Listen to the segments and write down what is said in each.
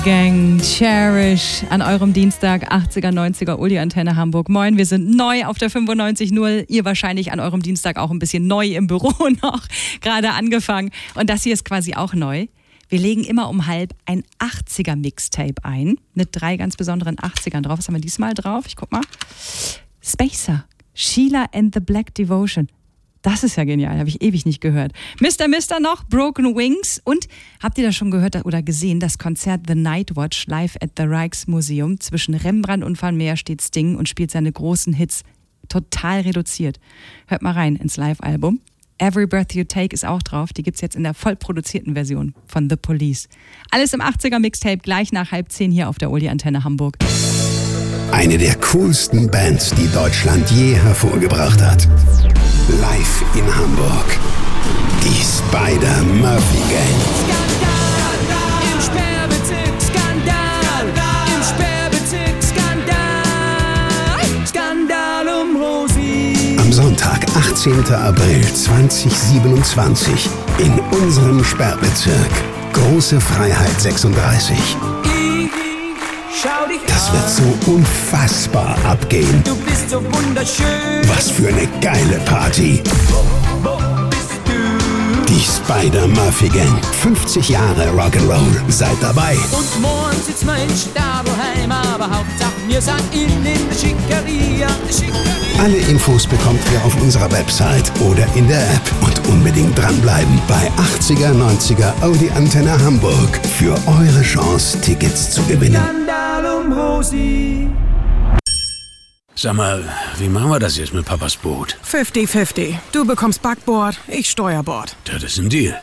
Gang, Cherish an eurem Dienstag, 80er, 90er, Uli-Antenne Hamburg. Moin, wir sind neu auf der 95.0. Ihr wahrscheinlich an eurem Dienstag auch ein bisschen neu im Büro noch, gerade angefangen. Und das hier ist quasi auch neu. Wir legen immer um halb ein 80er-Mixtape ein, mit 3 ganz besonderen 80ern drauf. Was haben wir diesmal drauf? Ich guck mal. Spacer, Sheila and the Black Devotion. Das ist ja genial, habe ich ewig nicht gehört. Mr. noch, Broken Wings. Und habt ihr das schon gehört oder gesehen, das Konzert The Night Watch live at the Rijksmuseum? Zwischen Rembrandt und Van Meer steht Sting und spielt seine großen Hits total reduziert. Hört mal rein ins Live-Album. Every Breath You Take ist auch drauf. Die gibt's jetzt in der voll produzierten Version von The Police. Alles im 80er-Mixtape, gleich nach 9:30 hier auf der Uli-Antenne Hamburg. Eine der coolsten Bands, die Deutschland je hervorgebracht hat. Live in Hamburg. Die Spider-Murphy Gang. Skandal, im Sperrbezirk, Skandal, im Sperrbezirk, Skandal, Skandal um Rosi. Am Sonntag, 18. April 2027 in unserem Sperrbezirk. Große Freiheit 36. Schau dich Das wird so unfassbar abgehen. Du bist so wunderschön. Was für eine geile Party. Wo bist du? Die Spider-Murphy Gang. 50 Jahre Rock'n'Roll. Seid dabei. Und morgen sitzt man in Stadelheim, aber Hauptsache wir sind in der Schickeria. Alle Infos bekommt ihr auf unserer Website oder in der App. Und unbedingt dranbleiben bei 80er, 90er Audi-Antenne Hamburg für eure Chance, Tickets zu gewinnen. Skandal um Rosi. Sag mal, wie machen wir das jetzt mit Papas Boot? 50-50. Du bekommst Backbord, ich Steuerbord. Das ist ein Deal.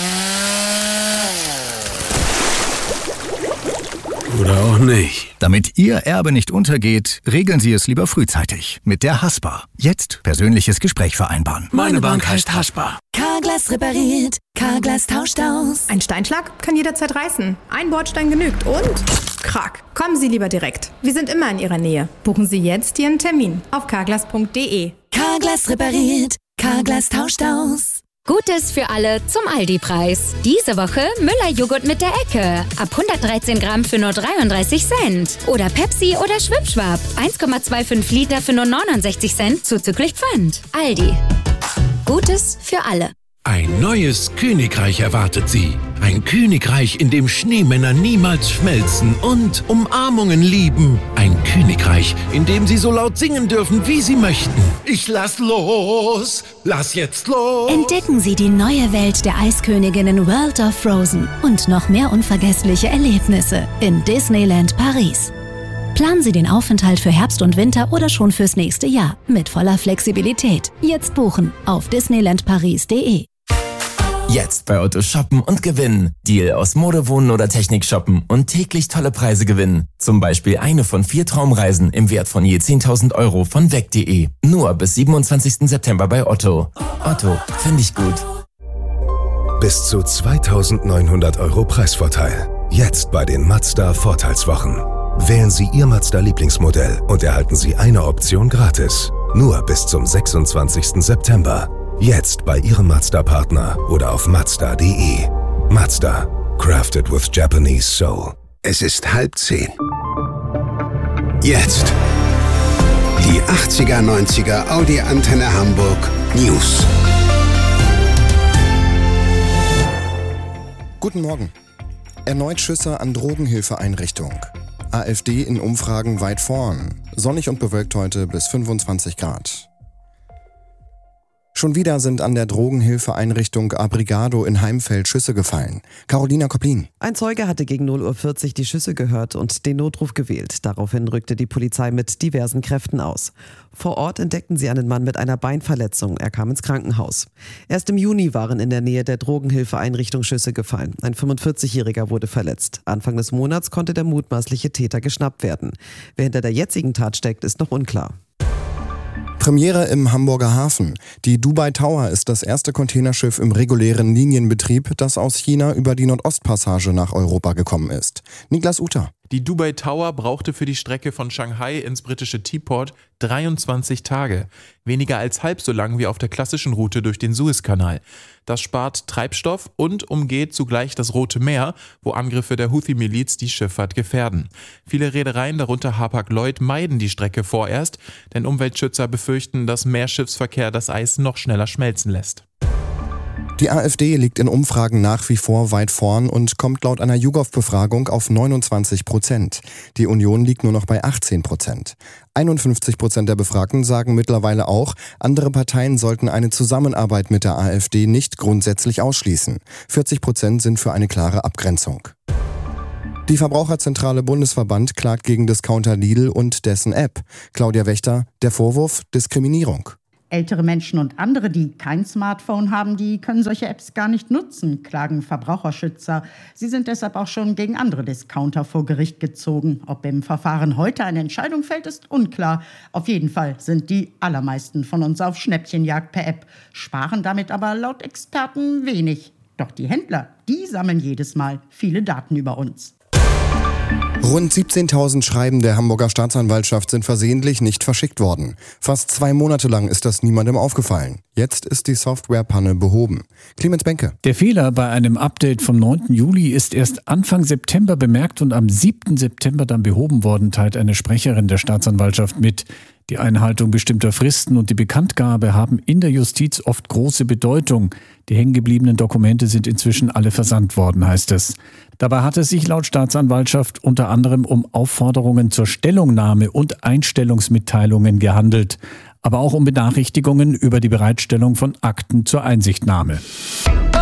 Oder auch nicht. Damit Ihr Erbe nicht untergeht, regeln Sie es lieber frühzeitig mit der Haspa. Jetzt persönliches Gespräch vereinbaren. Meine Bank heißt Haspa. Carglass repariert, Carglass tauscht aus. Ein Steinschlag kann jederzeit reißen. Ein Bordstein genügt und krack. Kommen Sie lieber direkt. Wir sind immer in Ihrer Nähe. Buchen Sie jetzt Ihren Termin auf carglass.de. Carglass repariert, Carglass tauscht aus. Gutes für alle zum Aldi-Preis. Diese Woche Müller-Joghurt mit der Ecke. Ab 113 Gramm für nur 33 Cent. Oder Pepsi oder Schwipschwap. 1,25 Liter für nur 69 Cent zuzüglich Pfand. Aldi. Gutes für alle. Ein neues Königreich erwartet Sie. Ein Königreich, in dem Schneemänner niemals schmelzen und Umarmungen lieben. Ein Königreich, in dem Sie so laut singen dürfen, wie Sie möchten. Ich lass los, lass jetzt los. Entdecken Sie die neue Welt der Eisköniginnen World of Frozen und noch mehr unvergessliche Erlebnisse in Disneyland Paris. Planen Sie den Aufenthalt für Herbst und Winter oder schon fürs nächste Jahr mit voller Flexibilität. Jetzt buchen auf disneylandparis.de. Jetzt bei Otto shoppen und gewinnen. Deal aus Mode, Wohnen oder Technik shoppen und täglich tolle Preise gewinnen. Zum Beispiel eine von 4 Traumreisen im Wert von je 10.000 Euro von weg.de. Nur bis 27. September bei Otto. Otto, finde ich gut. Bis zu 2.900 Euro Preisvorteil. Jetzt bei den Mazda Vorteilswochen. Wählen Sie Ihr Mazda-Lieblingsmodell und erhalten Sie eine Option gratis. Nur bis zum 26. September. Jetzt bei Ihrem Mazda-Partner oder auf Mazda.de. Mazda. Crafted with Japanese Soul. Es ist 9:30. Jetzt. Die 80er, 90er Audi-Antenne Hamburg News. Guten Morgen. Erneut Schüsse an Drogenhilfeeinrichtung. AfD in Umfragen weit vorn. Sonnig und bewölkt heute bis 25 Grad. Schon wieder sind an der Drogenhilfeeinrichtung Abrigado in Heimfeld Schüsse gefallen. Carolina Koplin. Ein Zeuge hatte gegen 0:40 Uhr die Schüsse gehört und den Notruf gewählt. Daraufhin rückte die Polizei mit diversen Kräften aus. Vor Ort entdeckten sie einen Mann mit einer Beinverletzung. Er kam ins Krankenhaus. Erst im Juni waren in der Nähe der Drogenhilfeeinrichtung Schüsse gefallen. Ein 45-Jähriger wurde verletzt. Anfang des Monats konnte der mutmaßliche Täter geschnappt werden. Wer hinter der jetzigen Tat steckt, ist noch unklar. Premiere im Hamburger Hafen. Die Dubai Tower ist das erste Containerschiff im regulären Linienbetrieb, das aus China über die Nordostpassage nach Europa gekommen ist. Niklas Uter. Die Dubai Tower brauchte für die Strecke von Shanghai ins britische Teaport 23 Tage. Weniger als halb so lang wie auf der klassischen Route durch den Suezkanal. Das spart Treibstoff und umgeht zugleich das Rote Meer, wo Angriffe der Houthi-Miliz die Schifffahrt gefährden. Viele Reedereien, darunter Hapag-Lloyd, meiden die Strecke vorerst, denn Umweltschützer befürchten, dass mehr Schiffsverkehr das Eis noch schneller schmelzen lässt. Die AfD liegt in Umfragen nach wie vor weit vorn und kommt laut einer YouGov-Befragung auf 29%. Die Union liegt nur noch bei 18%. 51% der Befragten sagen mittlerweile auch, andere Parteien sollten eine Zusammenarbeit mit der AfD nicht grundsätzlich ausschließen. 40% sind für eine klare Abgrenzung. Die Verbraucherzentrale Bundesverband klagt gegen Discounter Lidl und dessen App. Claudia Wächter, der Vorwurf Diskriminierung. Ältere Menschen und andere, die kein Smartphone haben, die können solche Apps gar nicht nutzen, klagen Verbraucherschützer. Sie sind deshalb auch schon gegen andere Discounter vor Gericht gezogen. Ob im Verfahren heute eine Entscheidung fällt, ist unklar. Auf jeden Fall sind die allermeisten von uns auf Schnäppchenjagd per App, sparen damit aber laut Experten wenig. Doch die Händler, die sammeln jedes Mal viele Daten über uns. Rund 17.000 Schreiben der Hamburger Staatsanwaltschaft sind versehentlich nicht verschickt worden. Fast 2 Monate lang ist das niemandem aufgefallen. Jetzt ist die Softwarepanne behoben. Clemens Benke. Der Fehler bei einem Update vom 9. Juli ist erst Anfang September bemerkt und am 7. September dann behoben worden, teilt eine Sprecherin der Staatsanwaltschaft mit. Die Einhaltung bestimmter Fristen und die Bekanntgabe haben in der Justiz oft große Bedeutung. Die hängengebliebenen Dokumente sind inzwischen alle versandt worden, heißt es. Dabei hat es sich laut Staatsanwaltschaft unter anderem um Aufforderungen zur Stellungnahme und Einstellungsmitteilungen gehandelt, aber auch um Benachrichtigungen über die Bereitstellung von Akten zur Einsichtnahme.